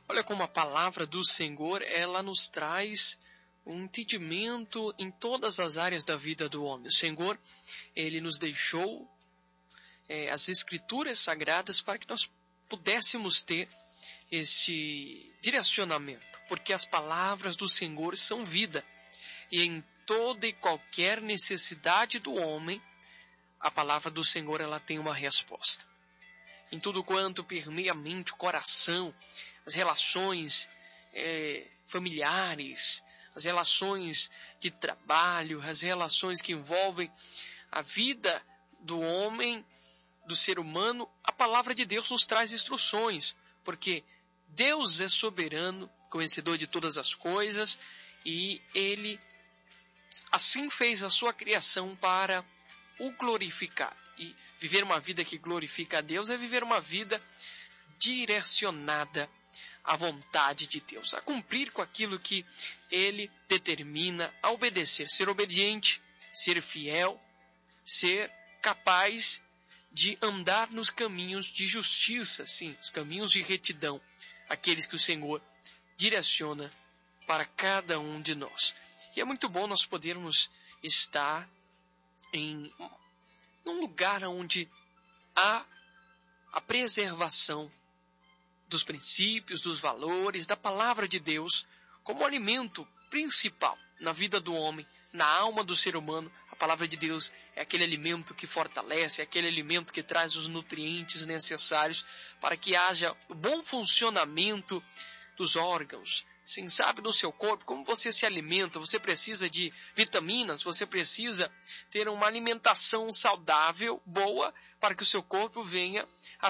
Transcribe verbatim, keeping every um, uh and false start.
Olha como a palavra do Senhor, ela nos traz um entendimento em todas as áreas da vida do homem. O Senhor, ele nos deixou é, as Escrituras Sagradas para que nós pudéssemos ter esse direcionamento, porque as palavras do Senhor são vida. E em toda e qualquer necessidade do homem, a palavra do Senhor ela tem uma resposta. Em tudo quanto permeia a mente, o coração, as relações é, familiares, as relações de trabalho, as relações que envolvem a vida do homem, do ser humano, a palavra de Deus nos traz instruções, porque Deus é soberano, conhecedor de todas as coisas, e Ele assim fez a sua criação para o glorificar. E viver uma vida que glorifica a Deus é viver uma vida direcionada à vontade de Deus, a cumprir com aquilo que Ele determina, a obedecer, ser obediente, ser fiel, ser capaz de andar nos caminhos de justiça, sim, os caminhos de retidão, aqueles que o Senhor direciona para cada um de nós. E é muito bom nós podermos estar em um lugar onde há a preservação dos princípios, dos valores, da palavra de Deus como alimento principal na vida do homem, na alma do ser humano. A palavra de Deus é aquele alimento que fortalece, é aquele alimento que traz os nutrientes necessários para que haja o bom funcionamento dos órgãos. Sim, sabe, no seu corpo, como você se alimenta, você precisa de vitaminas, você precisa ter uma alimentação saudável, boa, para que o seu corpo venha